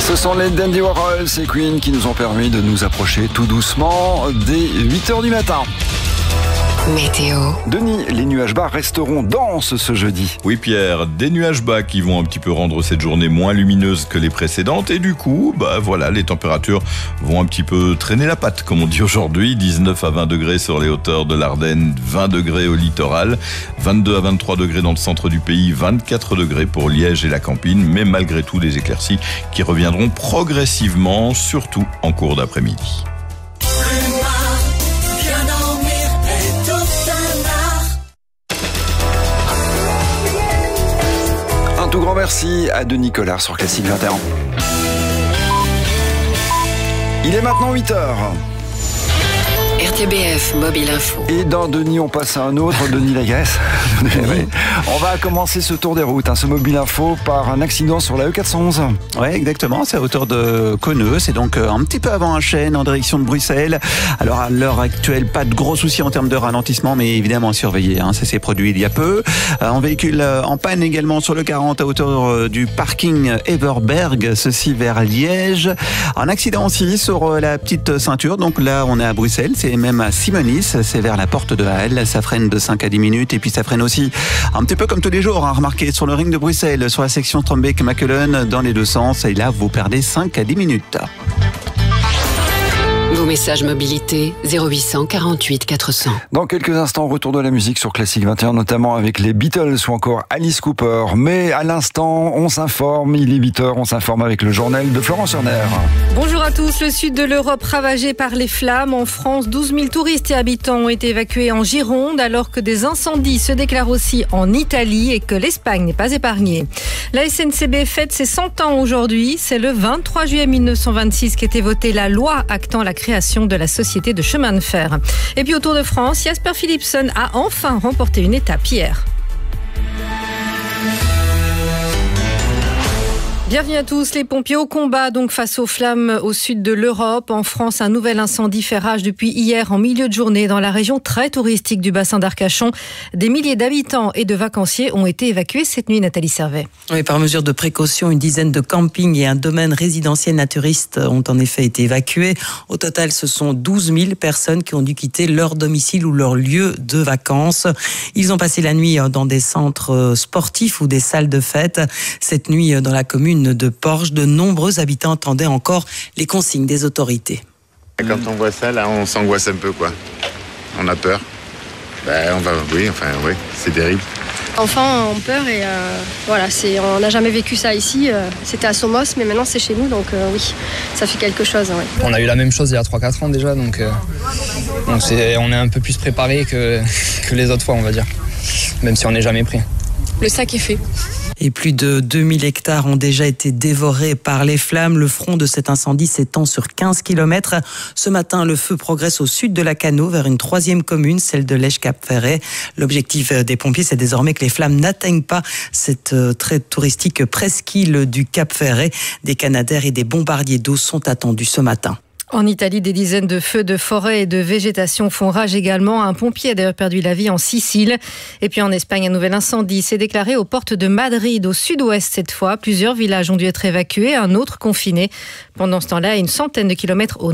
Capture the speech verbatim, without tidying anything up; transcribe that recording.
Ce sont les Dandy Warhols et Queen qui nous ont permis de nous approcher tout doucement dès huit heures du matin. Météo. Denis, les nuages bas resteront denses ce jeudi. Oui Pierre, des nuages bas qui vont un petit peu rendre cette journée moins lumineuse que les précédentes et du coup, bah voilà, les températures vont un petit peu traîner la patte comme on dit aujourd'hui. dix-neuf à vingt degrés sur les hauteurs de l'Ardenne, vingt degrés au littoral, vingt-deux à vingt-trois degrés dans le centre du pays, vingt-quatre degrés pour Liège et la Campine, mais malgré tout des éclaircies qui reviendront progressivement, surtout en cours d'après-midi. Un tout grand merci à Denis Collard sur Classique vingt et un. Il est maintenant huit heures. R T B F Mobile Info. Et dans Denis, on passe à un autre, Denis Lagresse. Oui. On va commencer ce tour des routes, hein, ce Mobile Info, par un accident sur la E quatre cent onze. Oui, exactement, c'est à hauteur de Conneux, c'est donc un petit peu avant Achen, en direction de Bruxelles. Alors à l'heure actuelle, pas de gros soucis en termes de ralentissement, mais évidemment surveillé, hein, ça s'est produit il y a peu. Un véhicule en panne également sur le quarante à hauteur du parking Everberg, ceci vers Liège. Un accident aussi sur la petite ceinture, donc là on est à Bruxelles, c'est même à Simonis, c'est vers la porte de Halle, ça freine de cinq à dix minutes et puis ça freine aussi un petit peu comme tous les jours, hein, remarquez sur le ring de Bruxelles, sur la section Strombeek-Mackelen dans les deux sens et là vous perdez cinq à dix minutes. Vos messages mobilité zéro huit cent quarante-huit quatre cents. Dans quelques instants, retour de la musique sur Classique vingt et un, notamment avec les Beatles ou encore Alice Cooper. Mais à l'instant, on s'informe, il est huit heures, on s'informe avec le journal de Florence Urner. Bonjour à tous. Le sud de l'Europe ravagé par les flammes. En France, douze mille touristes et habitants ont été évacués en Gironde alors que des incendies se déclarent aussi en Italie et que l'Espagne n'est pas épargnée. La S N C B fête ses cent ans aujourd'hui. C'est le vingt-trois juillet mille neuf cent vingt-six qu'était votée la loi actant la création de la société de chemin de fer. Et puis au Tour de France, Jasper Philipsen a enfin remporté une étape hier. Bienvenue à tous. Les pompiers au combat donc face aux flammes au sud de l'Europe. En France, un nouvel incendie fait rage depuis hier en milieu de journée dans la région très touristique du bassin d'Arcachon. Des milliers d'habitants et de vacanciers ont été évacués cette nuit, Nathalie Servet. Oui, par mesure de précaution, une dizaine de campings et un domaine résidentiel naturiste ont en effet été évacués. Au total, ce sont douze mille personnes qui ont dû quitter leur domicile ou leur lieu de vacances. Ils ont passé la nuit dans des centres sportifs ou des salles de fête. Cette nuit, dans la commune de Porges, de nombreux habitants attendaient encore les consignes des autorités. Quand on voit ça, là, on s'angoisse un peu, quoi. On a peur. Ben, on va, oui, enfin, oui, c'est terrible. Enfants ont peur et euh, voilà, c'est, on n'a jamais vécu ça ici. Euh, c'était à Somos, mais maintenant c'est chez nous, donc euh, oui, ça fait quelque chose. Ouais. On a eu la même chose il y a trois quatre ans déjà, donc, euh, donc c'est, on est un peu plus préparé que, que les autres fois, on va dire, même si on n'est jamais pris. Le sac est fait. Et plus de deux mille hectares ont déjà été dévorés par les flammes. Le front de cet incendie s'étend sur quinze kilomètres. Ce matin, le feu progresse au sud de la Cano vers une troisième commune, celle de Lège-Cap-Ferret. L'objectif des pompiers, c'est désormais que les flammes n'atteignent pas cette très touristique presqu'île du Cap-Ferret. Des canadaires et des bombardiers d'eau sont attendus ce matin. En Italie, des dizaines de feux de forêt et de végétation font rage également. Un pompier a d'ailleurs perdu la vie en Sicile. Et puis en Espagne, un nouvel incendie s'est déclaré aux portes de Madrid, au sud-ouest cette fois. Plusieurs villages ont dû être évacués, un autre confiné. Pendant ce temps-là, une centaine de kilomètres au